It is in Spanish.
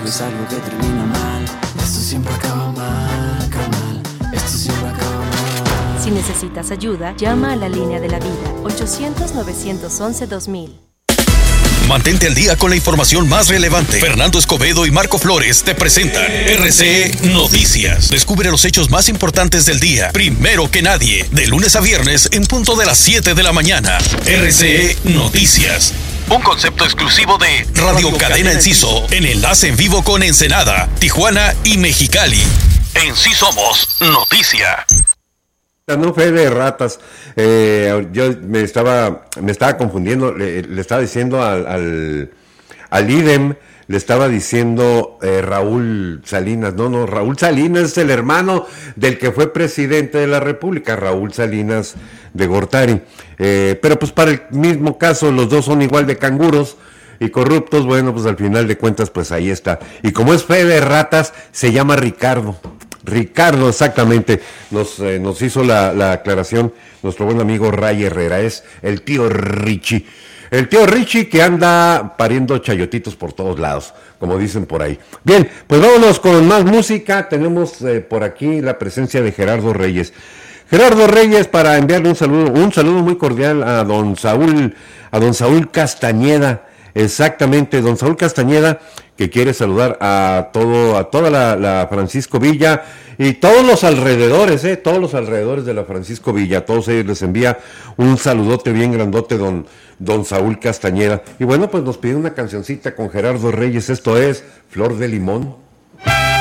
algo es algo que termina mal. Esto siempre acaba mal, carnal. Esto siempre acaba mal. Si necesitas ayuda, llama a la línea de la vida, 800-911-2000. Mantente al día con la información más relevante. Fernando Escobedo y Marco Flores te presentan RCE Noticias. Descubre los hechos más importantes del día, primero que nadie, de lunes a viernes en punto de las 7 de la mañana. RCE Noticias. Un concepto exclusivo de Radio Cadena Enciso, en enlace en vivo con Ensenada, Tijuana y Mexicali. En sí somos noticia. No fe de ratas. Yo me estaba confundiendo. Le estaba diciendo al IDEM, le estaba diciendo Raúl Salinas. No, Raúl Salinas es el hermano del que fue presidente de la República, Raúl Salinas de Gortari. Pero pues para el mismo caso, los dos son igual de canguros y corruptos. Bueno, pues al final de cuentas, pues ahí está. Y como es fe de ratas, se llama Ricardo, exactamente, nos hizo la aclaración nuestro buen amigo Ray Herrera, es el tío Richie que anda pariendo chayotitos por todos lados, como dicen por ahí. Bien, pues vámonos con más música. Tenemos por aquí la presencia de Gerardo Reyes, para enviarle un saludo muy cordial a don Saúl Castañeda. Exactamente, don Saúl Castañeda, que quiere saludar a toda la Francisco Villa y todos los alrededores de la Francisco Villa. A todos ellos les envía un saludote bien grandote don Saúl Castañeda. Y bueno, pues nos pide una cancioncita con Gerardo Reyes. Esto es Flor de Limón.